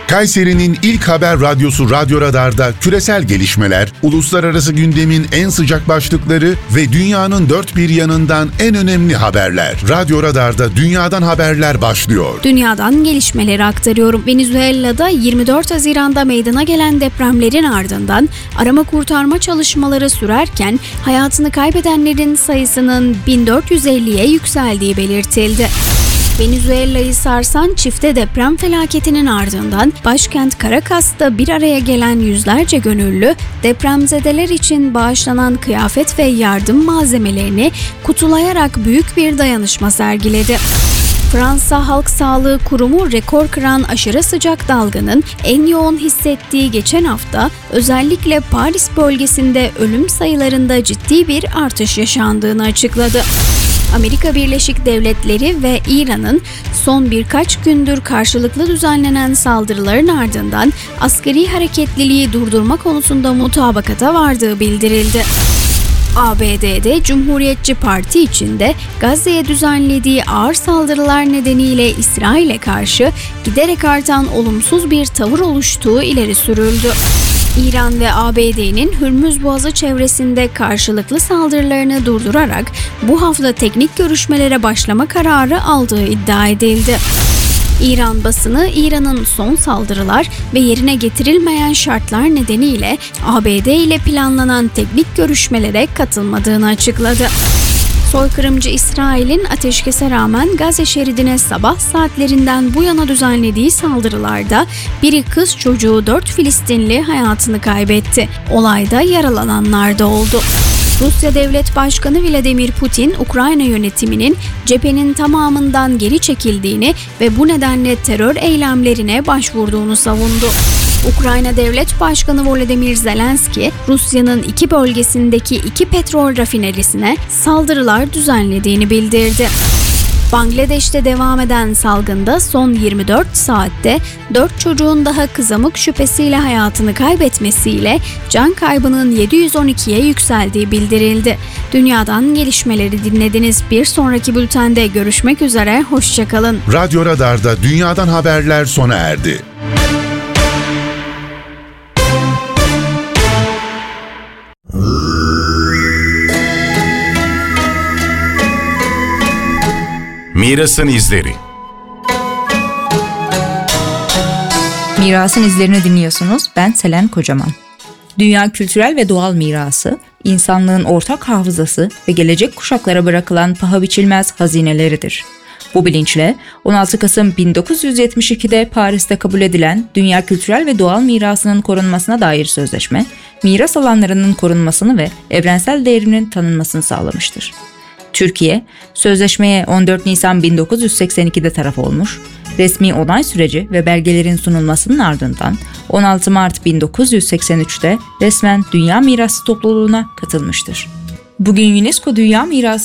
Kayseri'nin ilk haber radyosu Radyo Radar'da küresel gelişmeler, uluslararası gündemin en sıcak başlıkları ve dünyanın dört bir yanından en önemli haberler. Radyo Radar'da dünyadan haberler başlıyor. Dünyadan gelişmeleri aktarıyorum. Venezuela'da 24 Haziran'da meydana gelen depremlerin ardından arama kurtarma çalışmaları sürerken hayatını kaybedenlerin sayısının 1450'ye yükseldiği belirtildi. Venezuela'yı sarsan çifte deprem felaketinin ardından başkent Caracas'ta bir araya gelen yüzlerce gönüllü depremzedeler için bağışlanan kıyafet ve yardım malzemelerini kutulayarak büyük bir dayanışma sergiledi. Fransa Halk Sağlığı Kurumu rekor kıran aşırı sıcak dalganın en yoğun hissettiği geçen hafta özellikle Paris bölgesinde ölüm sayılarında ciddi bir artış yaşandığını açıkladı. Amerika Birleşik Devletleri ve İran'ın son birkaç gündür karşılıklı düzenlenen saldırıların ardından askeri hareketliliği durdurma konusunda mutabakata vardığı bildirildi. ABD'de Cumhuriyetçi Parti içinde Gazze'ye düzenlediği ağır saldırılar nedeniyle İsrail'e karşı giderek artan olumsuz bir tavır oluştuğu ileri sürüldü. İran ve ABD'nin Hürmüz Boğazı çevresinde karşılıklı saldırılarını durdurarak bu hafta teknik görüşmelere başlama kararı aldığı iddia edildi. İran basını İran'ın son saldırılar ve yerine getirilmeyen şartlar nedeniyle ABD ile planlanan teknik görüşmelere katılmadığını açıkladı. Soykırımcı İsrail'in ateşkese rağmen Gazze şeridine sabah saatlerinden bu yana düzenlediği saldırılarda biri kız çocuğu 4 Filistinli hayatını kaybetti. Olayda yaralananlar da oldu. Rusya Devlet Başkanı Vladimir Putin, Ukrayna yönetiminin cephenin tamamından geri çekildiğini ve bu nedenle terör eylemlerine başvurduğunu savundu. Ukrayna Devlet Başkanı Volodymyr Zelenski, Rusya'nın iki bölgesindeki 2 petrol rafinerisine saldırılar düzenlediğini bildirdi. Bangladeş'te devam eden salgında son 24 saatte 4 çocuğun daha kızamık şüphesiyle hayatını kaybetmesiyle can kaybının 712'ye yükseldiği bildirildi. Dünyadan gelişmeleri dinlediniz. Bir sonraki bültende görüşmek üzere, hoşçakalın. Radyo Radar'da dünyadan haberler sona erdi. Miras'ın izleri. Miras'ın izlerini dinliyorsunuz. Ben Selen Kocaman. Dünya kültürel ve doğal mirası, insanlığın ortak hafızası ve gelecek kuşaklara bırakılan paha biçilmez hazineleridir. Bu bilinçle 16 Kasım 1972'de Paris'te kabul edilen Dünya Kültürel ve Doğal Mirasının korunmasına dair sözleşme, miras alanlarının korunmasını ve evrensel değerinin tanınmasını sağlamıştır. Türkiye, sözleşmeye 14 Nisan 1982'de taraf olmuş, resmi onay süreci ve belgelerin sunulmasının ardından 16 Mart 1983'te resmen Dünya Mirası Topluluğu'na katılmıştır. Bugün UNESCO Dünya Mirası